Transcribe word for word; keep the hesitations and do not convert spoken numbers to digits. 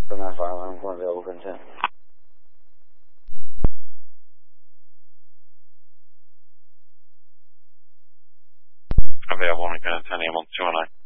Come fa? Come devo pensare? Aveva comunicazione di emozione.